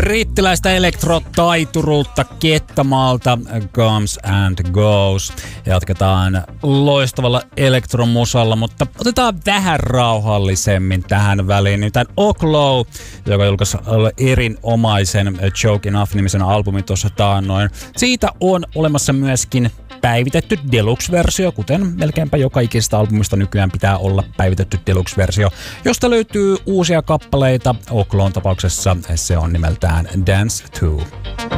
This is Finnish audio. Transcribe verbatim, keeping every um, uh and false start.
brittiläistä elektrotaituruutta Kettamaalta Comes and Goes. Jatketaan loistavalla elektromusalla, mutta otetaan vähän rauhallisemmin tähän väliin. Nimittäin Oklo, joka julkaisi erinomaisen Joke Enough-nimisen albumin tuossa taannoin. Siitä on olemassa myöskin päivitetty deluxe-versio, kuten melkeinpä joka ikistä albumista nykyään pitää olla päivitetty deluxe-versio, josta löytyy uusia kappaleita. Oklon tapauksessa se on nimeltään Dance two.